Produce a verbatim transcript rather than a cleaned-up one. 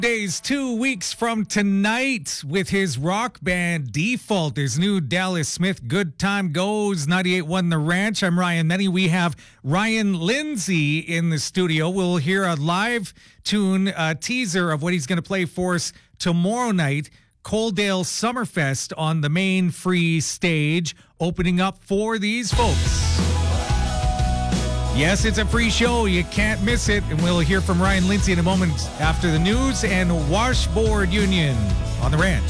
Days, two weeks from tonight, with his rock band Default. There's new Dallas Smith, Good Time Goes, ninety-eight point one The Ranch. I'm Ryan Menny. We have Ryan Lindsay in the studio. We'll hear a live tune, a teaser of what he's going to play for us tomorrow night. Coaldale Summerfest on the main free stage, opening up for these folks. Yes, it's a free show. You can't miss it. And we'll hear from Ryan Lindsay in a moment after the news and Washboard Union on The Ranch.